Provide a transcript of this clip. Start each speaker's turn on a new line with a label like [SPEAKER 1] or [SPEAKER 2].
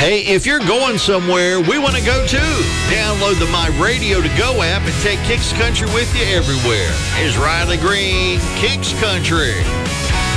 [SPEAKER 1] Hey, if you're going somewhere, we want to go too. Download the My Radio to Go app and take Kicks Country with you everywhere. Here's Riley Green, Kicks Country.